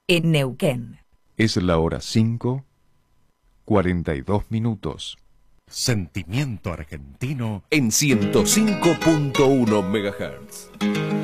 en Neuquén. Es la hora 5:42. Sentimiento argentino En 105.1 MHz.